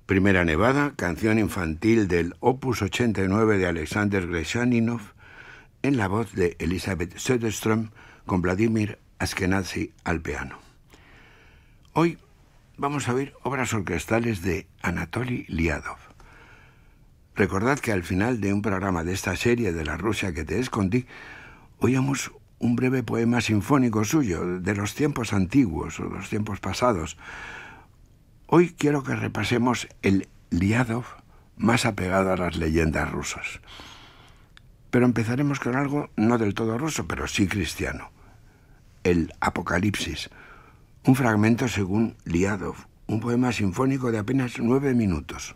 Primera Nevada, canción infantil del Opus 89 de Alexander Greshchaninov, en la voz de Elisabeth Söderström con Vladimir Ashkenazy al piano. Hoy vamos a oír obras orquestales de Anatoly Liadov. Recordad que al final de un programa de esta serie de La Rusia que te escondí, oíamos un breve poema sinfónico suyo, de los tiempos antiguos o los tiempos pasados. Hoy quiero que repasemos el Liadov más apegado a las leyendas rusas. Pero empezaremos con algo no del todo ruso, pero sí cristiano. El Apocalipsis, un fragmento según Liadov, un poema sinfónico de apenas 9 minutos.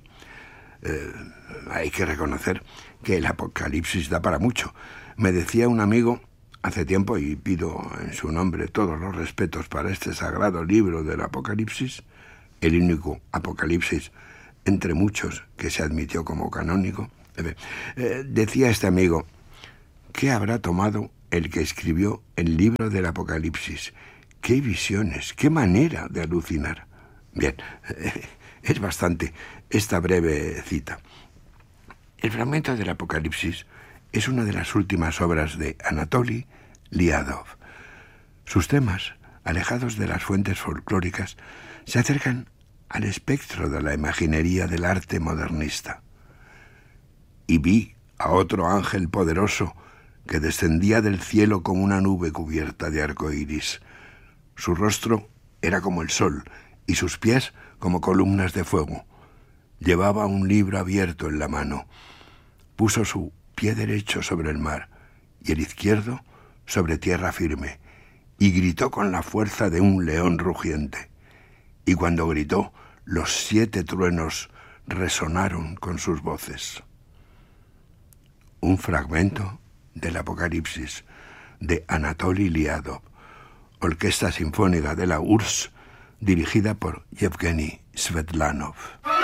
Hay que reconocer que el Apocalipsis da para mucho. Me decía un amigo hace tiempo, y pido en su nombre todos los respetos para este sagrado libro del Apocalipsis, el único Apocalipsis entre muchos que se admitió como canónico, decía este amigo: ¿qué habrá tomado el que escribió el libro del Apocalipsis? ¡Qué visiones! ¡Qué manera de alucinar! Bien, es bastante esta breve cita. El fragmento del Apocalipsis es una de las últimas obras de Anatoly Liadov. Sus temas, alejados de las fuentes folclóricas, se acercan al espectro de la imaginería del arte modernista. Y vi a otro ángel poderoso que descendía del cielo como una nube cubierta de arco iris. Su rostro era como el sol y sus pies como columnas de fuego. Llevaba un libro abierto en la mano. Puso su pie derecho sobre el mar y el izquierdo sobre tierra firme, y gritó con la fuerza de un león rugiente. Y cuando gritó, los 7 truenos resonaron con sus voces. Un fragmento del Apocalipsis de Anatoly Liadov, Orquesta Sinfónica de la URSS, dirigida por Yevgeny Svetlanov.